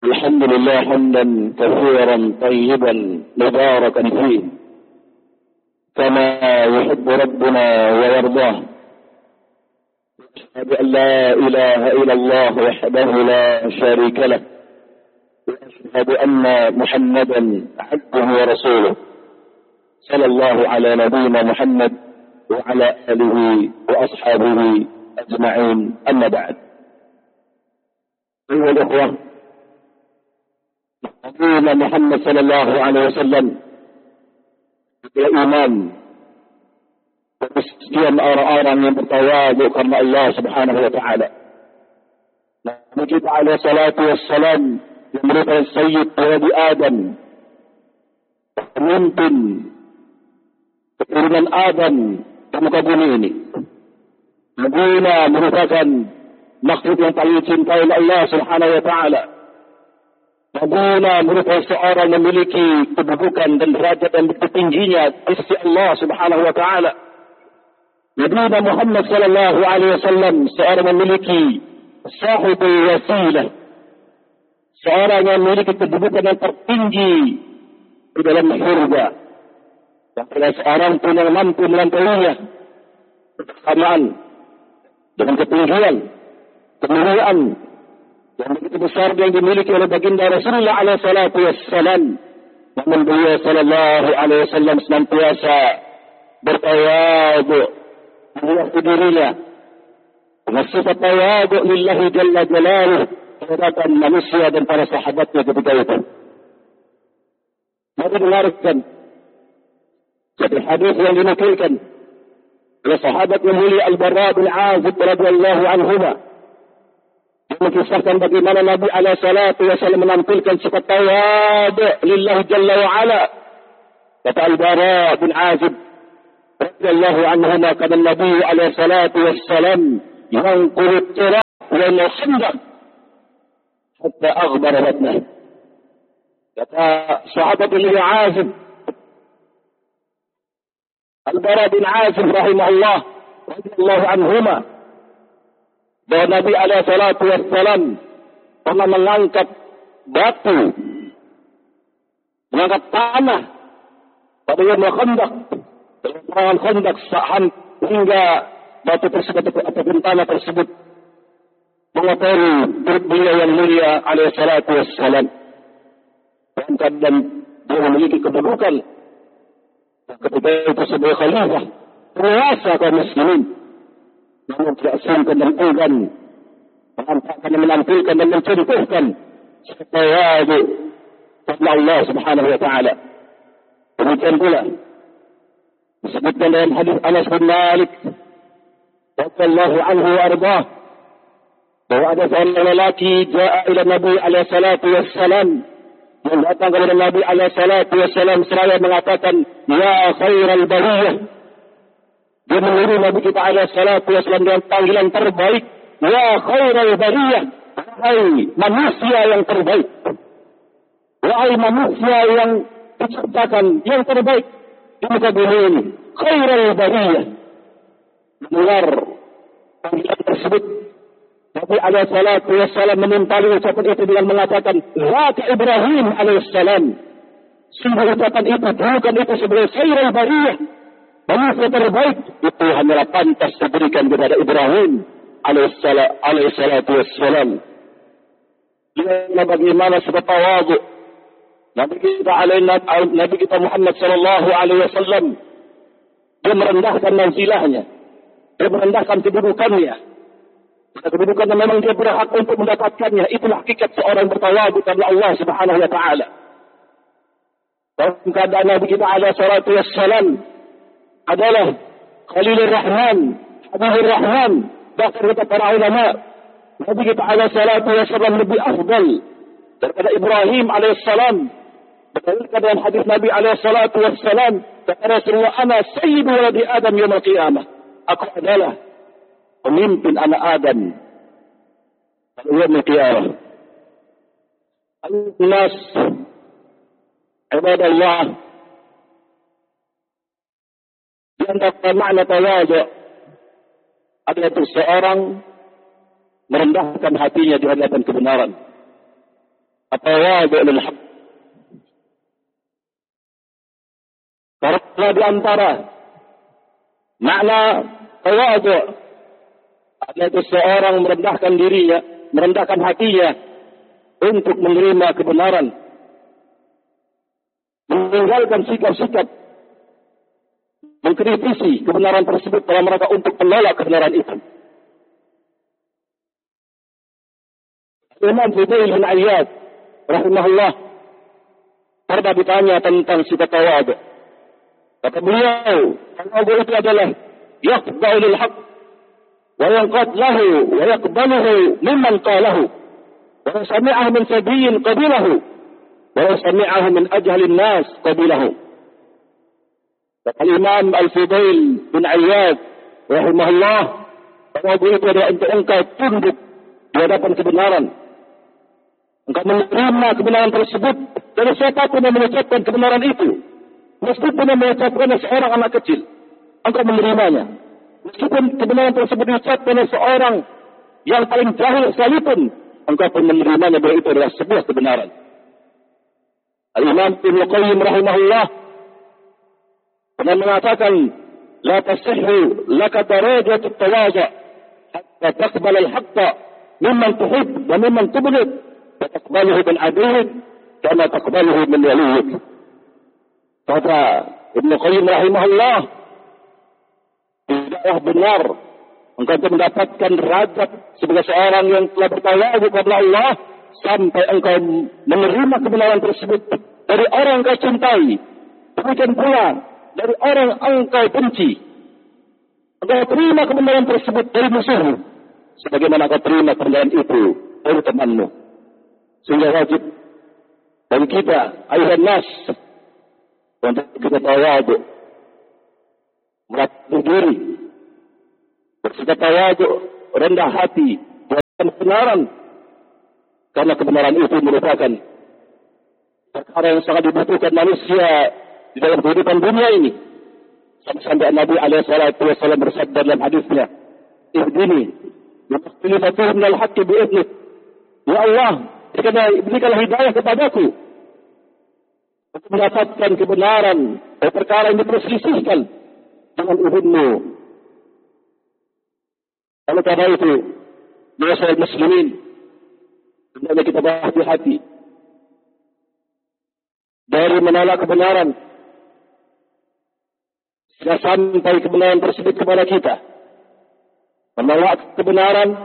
الحمد لله حمدا كثيرا طيبا مباركا فيه كما يحب ربنا ويرضاه. أشهد أن لا إله إلا الله وحده لا شريك له، وأشهد أن محمدا عبده ورسوله، صلى الله على نبينا محمد وعلى آله وأصحابه أجمعين. أما بعد، أيها الأخوة، نبينا Muhammad sallallahu alaihi wasallam beriman sekian orang-orang yang bertawadu karena Allah Subhanahu wa taala. Nabi kita alaihi salatu wassalam yang merupakan sayyid Nabi Adam, pemimpin keturunan Adam di muka bumi ini. Nabinya merupakan makhluk yang paling dicintai oleh Allah Subhanahu wa taala. Nabinya merupakan seorang memiliki kedudukan dan derajat yang begitu tingginya di sisi Allah Subhanahu wa taala. Nabi Muhammad sallallahu alaihi wasallam seorang memiliki sahibul wasilah, seorang yang memiliki kedudukan yang tertinggi di dalam surga. Dan tidak seorang pun yang mampu melampauinya bersamaan dengan ketinggian, kemuliaan yang begitu besar yang dimiliki oleh baginda Rasulullah alaihi salatu wassalam. Namun beliau sallallahu alaihi wasallam senantiasa bertawadu melihat dirinya dengan sifat tawadu lillahi jalla jalaluh terhadap manusia dan para sahabatnya ketika itu. Mari dengarkan satu hadis yang dinukilkan oleh sahabat yang mulia Al-Bara bin Azib radhiyallahu anhuma, mengisahkan bagaimana Nabi alaihi salatu wasallam menampilkan sifat tawadu lillahi jalla wa ala. Kata Al-Bara bin Azib radhiyallahu anhu, kana Nabi alaihi salatu wassalam yanqulu at-turab wa al-khandaq hatta aghbara batnah. Kata sahabat Ibnu Azib, Al-Bara bin Azib rahimahullah radhiyallahu anhuma, bahwa Nabi alaihi salatu wassalam pernah mengangkat batu, mengangkat tanah pada Yaumul Khandaq, peperangan Khandaq, hingga batu tersebut ataupun tanah tersebut mengotori perut beliau yang mulia alaihi salatu wassalam. Dan dia memiliki kedudukan ketika itu sebagai khalifah, penguasa kaum muslimin. Namun tidak sangka dan enggan menampilkan dan mencontohkan tawadu kepada Allah Subhanahu wa taala. Demikian pula disebutkan dalam hadis Anas bin Malik radhiyallahu anhu wa ardhah, bahwa ada seorang lelaki jaa ila Nabi alaihi salatu wassalam, yang datang kepada Nabi alaihi salatu wassalam seraya mengatakan, ya khairal bariyah. Dia mengirim Nabi kita alaihi salatu wassalam dengan panggilan terbaik, ya khairal bariyah, wahai manusia yang terbaik, wahai manusia yang diciptakan yang terbaik di muka bumi ini, khairal bariyah. Mendengar panggilan tersebut, Nabi alaihi salatu wassalam menimpali ucapan itu dengan mengatakan, Zaka Ibrahim alaihi salam. Sungguh ucapan itu, bukan itu sebagai khairal bariyah, manusia terbaik, itu hanyalah pantas diberikan kepada Ibrahim alaihi salatu wassalam. Lihatlah bagaimana sebab tawadu Nabi kita Muhammad sallallahu alaihi wasallam. Dia merendahkan manzilahnya, dia merendahkan kedudukannya, kedudukan yang memang dia berhak untuk mendapatkannya. Itulah hakikat seorang bertawadu kepada Allah Subhanahu wa taala. Dan keadaan Nabi kita alaihi salatu wassalam adalah Khalilur Rahman, Habibur Rahman. Bahkan kata para ulama, Nabi kita alaihi salatu wassalam lebih afdal daripada Ibrahim alaihi salam. Berdasarkan dalam hadis Nabi alaihi salatu wassalam, kata Rasulullah, ana sayyidu waladi Adam yaumil qiyamah. Aku adalah pemimpin anak Adam pada yaumil qiyamah. Al-nas ibadallah, di antara makna tawadu adalah untuk seorang merendahkan hatinya di hadapan kebenaran. at-tawadhu' lil haqq. Karena di antara makna tawadhu' adalah seseorang merendahkan dirinya, merendahkan hatinya untuk menerima kebenaran, meninggalkan sikap-sikap mengkritisi kebenaran tersebut dalam rangka untuk menolak kebenaran itu. Imam Fudail bin Iyad rahimahullah pernah ditanya tentang sifat tawadhu. Kata beliau, tawadhu itu adalah yaqba'u lil haqq wa yanqad lahu wa yaqbaluhu mimman qalahu wa yasmi'uhu min sabiyyin qabilahu wa yasmi'uhu min ajhalin nas qabilahu. Kata Imam Al-Fudail bin Iyad rahimahullah, tawadhu itu adalah untuk engkau tunduk di hadapan kebenaran. Engkau menerima kebenaran tersebut dari siapapun yang mengucapkan kebenaran itu. Meskipun yang mengucapkan seorang anak kecil, engkau menerimanya. Meskipun kebenaran tersebut diucapkan oleh seorang yang paling jahil sekalipun, engkau pun menerimanya bahwa itu adalah sebuah kebenaran. Al-Imam Ibnu Qayyim rahimahullah pernah mengatakan, la tasihhu laka darajat at-tawadhu' hatta taqbal al-haqqa mimman tuhib wa mimman tubghid. Taqbaluhu min aduwwik kama taqbaluhu min waliyik. Kata Ibnu Qayyim rahimahullah, tidaklah benar engkau mendapatkan derajat sebagai seorang yang telah bertawadhu kepada Allah sampai engkau menerima kebenaran tersebut dari orang yang kau cintai, demikian pula dari orang yang engkau benci. Engkau terima kebenaran tersebut dari musuhmu sebagaimana engkau terima kebenaran itu dari temanmu. Sehingga wajib bagi kita, ayuhan nas, untuk kita tawadhu, melatih diri, bersikap tawadhu, rendah hati, dalam kebenaran, karena kebenaran itu merupakan perkara yang sangat dibutuhkan manusia di dalam kehidupan dunia ini. Sampai Nabi SAW bersabda dalam hadisnya, "Ihdini, yukhtilifatuhu minal haqqi bi'idnik." Ya Allah, berikanlah hidayah kepadaku untuk mendapatkan kebenaran dari perkara yang diperselisihkan dengan izin-Mu. Oleh karena itu, masyarakat muslimin, hendaknya kita berhati-hati dari menolak kebenaran sehingga sampai kebenaran tersebut kepada kita. Menolak kebenaran